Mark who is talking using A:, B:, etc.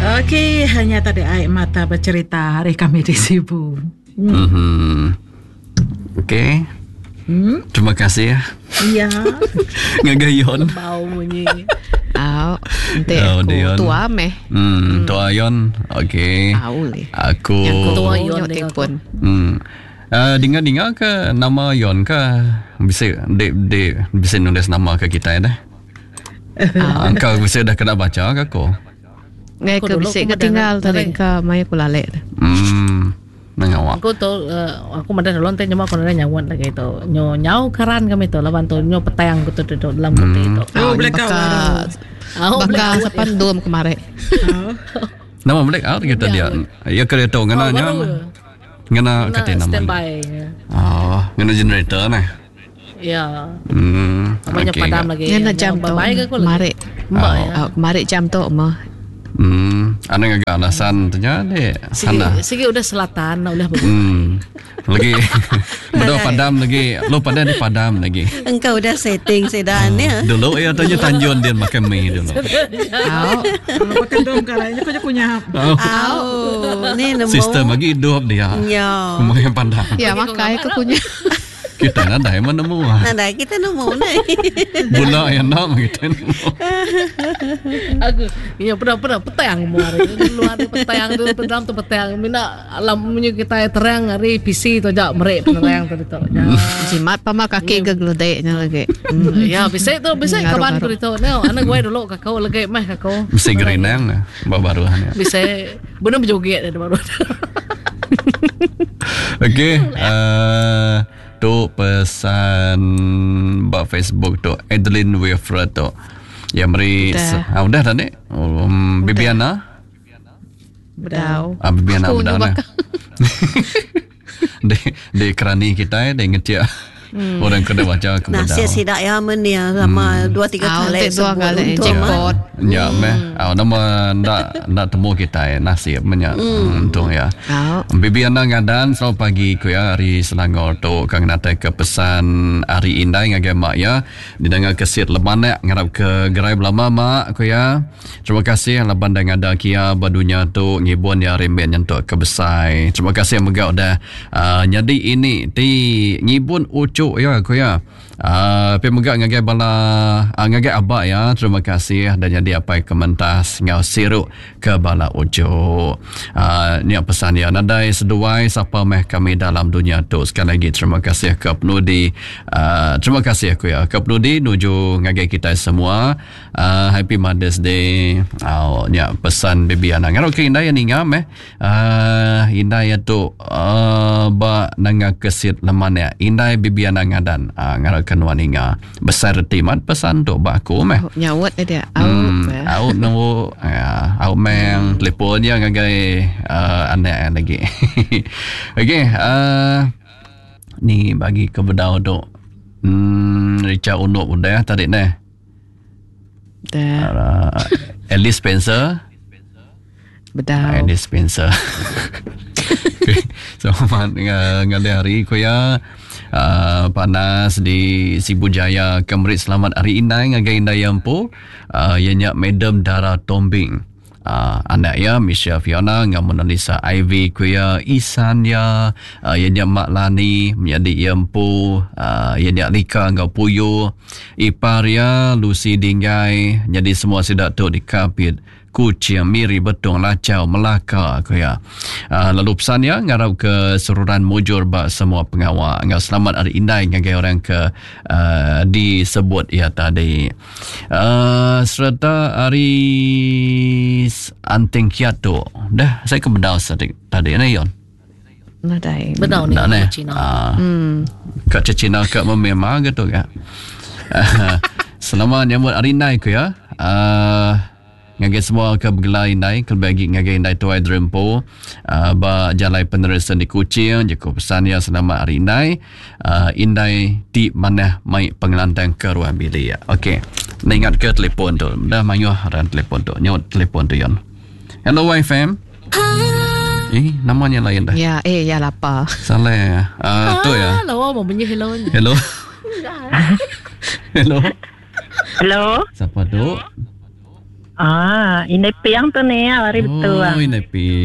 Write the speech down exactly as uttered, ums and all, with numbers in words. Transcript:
A: Okey, hanya tadi air mata bercerita hari kami di Sibu.
B: Hmm. Mm-hmm. Okey. Hmm? Terima kasih ya.
A: Iya.
B: Ngagayon.
A: Bau bunyi.
C: Au, nanti aku tua meh.
B: Hmm, tua Yon. Okey.
C: Au le.
B: Aku.
C: Yang tua Yon telefon.
B: Hmm. Uh, dengar-dengar ke nama Yon ke? Bisa dek dek bisa nulis nama ke kita ya dah. Uh, kau bisa dah kena baca ke kau?
C: Ngai ke bisa ke tinggal tadi ke mai aku lalek.
B: Hmm. Nangawak.
A: Aku tu uh, aku madan lonte nyama aku nanya nyawan lagi itu. Nyo nyau karan kami tu lawan tu nyo petayang ku tu dalam putih itu.
C: Oh, black out. Oh, baka sa pandom kemare.
B: Nama black out kita dia. Ya kena tahu ngana nya. Ngana kata nama.
A: Standby.
B: Oh, ngana generator nah.
A: Ya.
B: Hmm.
A: Banyak padam lagi.
C: Ngana jam tu. Kemare. Mbak ya. Kemare jam tu mah.
B: Hmm, ana agak alasan tanya deh. Sana.
A: Sige udah selatan, udah bagus.
B: Hmm. Lagi udah padam lagi. Lo padam di padam lagi.
D: Engkau udah setting sedan ya.
B: Dulu ya tanya Tanjung dia makan mie dulu.
A: Au. Pakai dom kalanya kau punya.
D: Au. Ni nemu.
B: Sistem lagi hidup dia.
D: Ya.
B: Makan padam.
C: Ya makai ke punya.
B: Kita nak dah mana nemu ah.
D: Nah, dah kita nemu nih.
B: Bola yang nak kita nemu.
A: Aku, iya pernah-pernah petang mu hari. Dulu ada petang dulu dalam tu petang. Mina alam punya kita terang hari P C tu jak merek terang tu tu.
C: Jimat pa mak kaki ke geledeknya lagi.
A: Ya, bisa tu bisa kawan tu tu. Neo, anak gue dulu kakau lagi mah kakau.
B: Bisa gerinang lah, baru-baruan ya.
A: Bisa, benar berjoget ada baru.
B: Okey, uh, tu pesan bak Facebook tu Adeline Wilfred tu. Ya meri ah udah tadi. Um, Bibiana.
C: Bedau.
B: Ah Bibiana bedau nah. De de kerani kita de ngetia. Hmm. Orang kena baca ke bedau.
D: Nasi sidak ya men ya sama hmm. dua tiga
C: ah,
D: kali
C: dua kali jackpot.
B: Ya meh. Ah nama ndak ndak temu kita nasib menya. Untung ya. Bibiana ngadan selamat pagi ku ya hari Selangor tu kang nate ke pesan hari indai ngage mak ya. Didengar kesit lebanak ngarap ke gerai belama mak ku ya. Terima kasih laban dah ngada kia badunya tu ngibun ya remben nyentuk ke besai. Terima kasih megak dah uh, nyadi ini di ngibun ucuk ya ku ya. Ah, uh, pemegak ngagai bala uh, ngagai abak ya. Terima kasih dan jadi apa kementas ngau siruk ke bala ujo. Ah, uh, ni pesan ya nadai seduai siapa meh kami dalam dunia tu. Sekali lagi terima kasih ke penudi. Uh, terima kasih aku ya ke penudi nuju ngagai kita semua. Uh, happy Mother's Day. Oh, ni pesan baby anak. Ngaro ke indah yang ingam eh. Ah, uh, indah ya tu uh, ba nanga kesit leman ya. Indah baby anak ngadan. Ah, uh, ngaro waninga besar timat pesan tu baku meh
C: nyawat dia
B: au au no au meng telefon dia ngagai uh, anak lagi. Okey uh, ni bagi ke bedau tu hmm Richard Unuk udah tadi neh dah uh, Alice Spencer
C: bedau
B: Alice Spencer. Okay. So man ngali hari ko ya Uh, panas di Sibu Jaya Kemrit selamat hari inai ngagai indai yampu uh, ianya Madam Dara Tombing uh, anak ya Michelle Fiona ngam Mona Lisa Ivy kuya Isan ya uh, ianya Mak Lani menjadi yampu uh, ianya Lika ngau Puyo ipar ya Lucy Dinggai jadi semua sidak tu dikapit Kucing Miri Betong Lacau Melaka aku ya. Uh, lalu pesan ya ngarap ke seruran mujur bak semua pengawal. Ngau selamat hari indai ngagai orang ke uh, disebut ya tadi. Uh, serta hari Anting Kiat tu. Dah saya ke bedau tadi tadi ni Yon.
C: Nadai.
A: Bedau ni
B: ke
A: Cina.
B: Uh, hmm. Kat Cina ke memema gitu ya. Uh, selamat nyambut hari indai ku ya. Uh, ngagai semua ke bergelai indai ke bagi ngagai indai tuai drempo uh, ba jalai penerusan di Kuching jeko pesan ya selamat hari indai uh, indai di mana mai pengelantang ke ruang bilik ya. Okey nak ingat ke telefon tu dah mayuh ran telefon tu nyot telefon tu Yon. Hello F M. Eh namanya lain dah
C: ya eh ya lapar
B: salah uh, tu ya
A: hello mau bunyi hello
B: hello hello
E: hello
B: siapa tu?
E: Ah, ini piang tu ni, hari betul.
B: Oh, ini pi.